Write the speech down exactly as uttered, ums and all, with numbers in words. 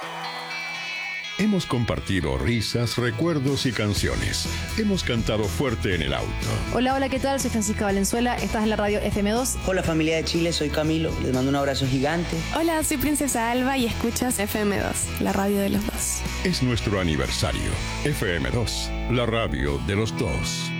Hemos compartido risas, recuerdos y canciones. Hemos cantado fuerte en el auto. Hola, hola, ¿qué tal? Soy Francisca Valenzuela, estás en la radio F M dos. Hola familia de Chile, soy Camilo, les mando un abrazo gigante. Hola, soy Princesa Alba y escuchas F M dos, la radio de los dos. Es nuestro aniversario. F M dos, la radio de los dos.